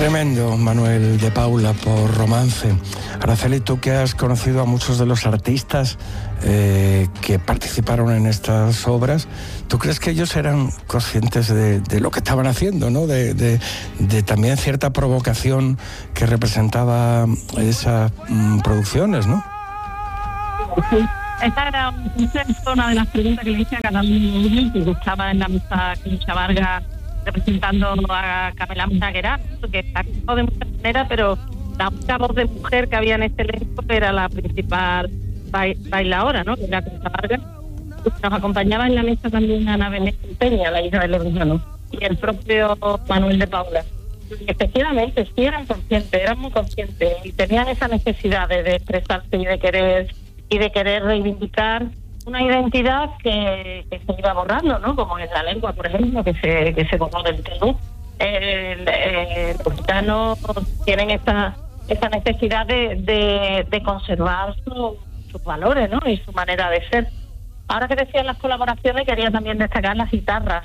Tremendo, Manuel de Paula, por Romance. Araceli, tú que has conocido a muchos de los artistas que participaron en estas obras, ¿tú crees que ellos eran conscientes de lo que estaban haciendo, ¿no? De también cierta provocación que representaba esas producciones, ¿no? Sí. Esta era una de las preguntas que le hice a cada uno que estaba en la mesa Concha Vargas representando a Camela Montaguera, que está de muchas maneras, pero la única voz de mujer que había en este elenco era la principal bailadora, ¿no? Que era Concha Vargas. Nos acompañaba en la mesa también Ana Belén Peña, la hija del Lebrija, y el propio Manuel de Paula. Y efectivamente, sí eran conscientes, eran muy conscientes y tenían esa necesidad de expresarse y de querer reivindicar una identidad que se iba borrando, ¿no? Como en la lengua, por ejemplo, que se borró del todo. Los gitanos tienen esa necesidad de conservar sus valores, ¿no? Y su manera de ser. Ahora que decían las colaboraciones, quería también destacar las guitarras,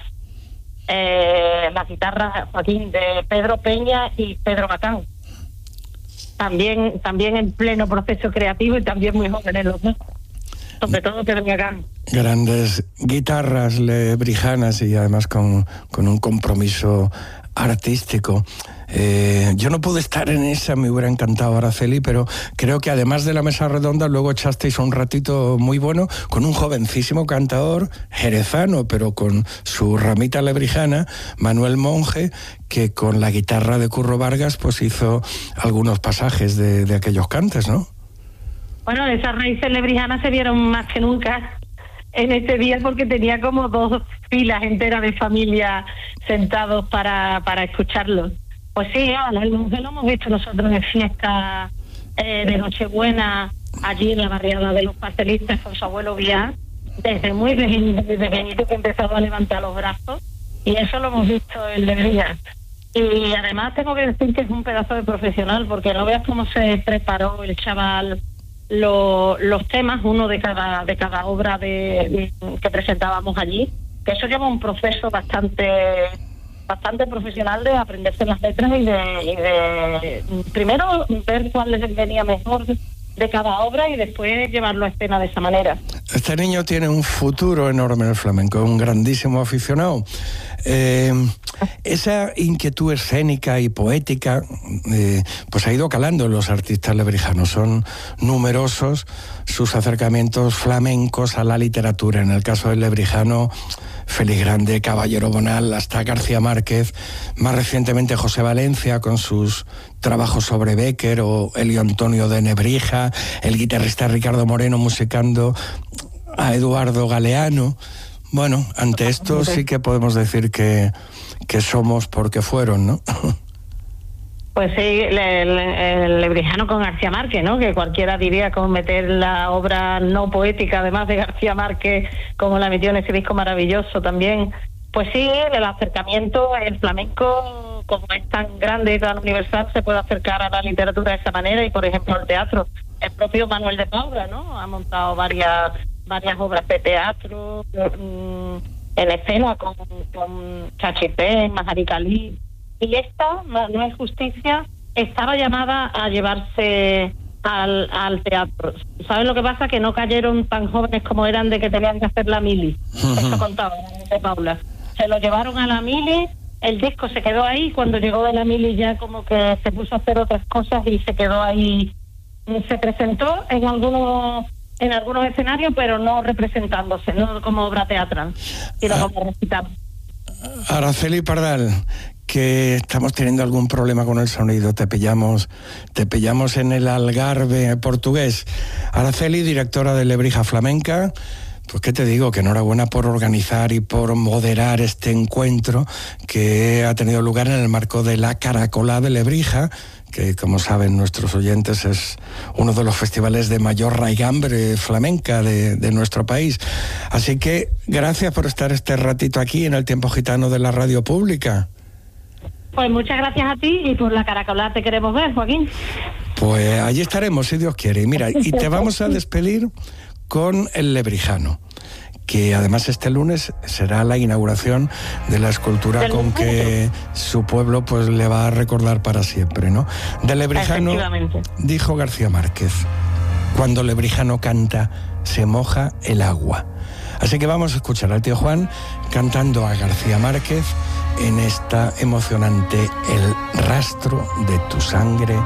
Joaquín, de Pedro Peña y Pedro Bacán. También en pleno proceso creativo y también muy jóvenes los dos. Sobre todo Pedro Bacán. Grandes guitarras lebrijanas y además con un compromiso artístico. Yo no pude estar en esa, me hubiera encantado, Araceli, pero creo que además de la mesa redonda luego echasteis un ratito muy bueno con un jovencísimo cantador jerezano, pero con su ramita lebrijana, Manuel Monge, que con la guitarra de Curro Vargas pues hizo algunos pasajes de aquellos cantes, ¿no? Bueno, esas raíces lebrijanas se vieron más que nunca en este día porque tenía como 2 filas enteras de familia sentados para escucharlos. Pues sí, lo hemos visto nosotros en fiesta de Nochebuena, allí en la barriada de los pastelistas con su abuelo Villar, desde muy pequeñito que empezaba a levantar los brazos, y eso lo hemos visto en Lebrija. Y además tengo que decir que es un pedazo de profesional, porque no veas cómo se preparó el chaval los temas, uno de cada obra que presentábamos allí, que eso lleva un proceso bastante profesional de aprenderse las letras y de primero ver cuál les venía mejor de cada obra y después llevarlo a escena de esa manera. Este niño tiene un futuro enorme en el flamenco, un grandísimo aficionado. Esa inquietud escénica y poética pues ha ido calando en los artistas lebrijanos. Son numerosos sus acercamientos flamencos a la literatura. En el caso del lebrijano, Félix Grande, Caballero Bonal, hasta García Márquez, más recientemente José Valencia con sus trabajos sobre Bécquer, o Elio Antonio de Nebrija, el guitarrista Ricardo Moreno musicando a Eduardo Galeano. Bueno, ante esto sí que podemos decir que somos porque fueron, ¿no? Pues sí, el lebrijano con García Márquez, ¿no? Que cualquiera diría como meter la obra no poética, además de García Márquez, como la metió en ese disco maravilloso también. Pues sí, el acercamiento, el flamenco, como es tan grande y tan universal, se puede acercar a la literatura de esa manera, y por ejemplo al teatro. El propio Manuel de Paula, ¿no? Ha montado varias obras de teatro en escena con Chachipé, Majaricalí. Y esta, No es justicia, estaba llamada a llevarse al teatro. ¿Sabes lo que pasa? Que no cayeron tan jóvenes como eran de que tenían que hacer la mili. Eso contaba de Paula. Se lo llevaron a la mili, el disco se quedó ahí, cuando llegó de la mili ya como que se puso a hacer otras cosas y se quedó ahí. Se presentó en algunos escenarios, pero no representándose, no como obra teatral, sino como recitar. Araceli Pardal, que estamos teniendo algún problema con el sonido, te pillamos en el Algarve portugués. Araceli, directora de Lebrija Flamenca, pues qué te digo, que enhorabuena por organizar y por moderar este encuentro que ha tenido lugar en el marco de la Caracolá de Lebrija, que como saben nuestros oyentes es uno de los festivales de mayor raigambre flamenca de nuestro país. Así que gracias por estar este ratito aquí en el Tiempo Gitano de la Radio Pública. Pues muchas gracias a ti, y por la Caracolá te queremos ver, Joaquín. Pues allí estaremos, si Dios quiere. Y mira, y te vamos a despedir con el lebrijano, que además este lunes será la inauguración de la escultura con que su pueblo pues le va a recordar para siempre, ¿no? De Lebrijano dijo García Márquez: cuando Lebrijano canta, se moja el agua. Así que vamos a escuchar al tío Juan cantando a García Márquez en esta emocionante El rastro de tu sangre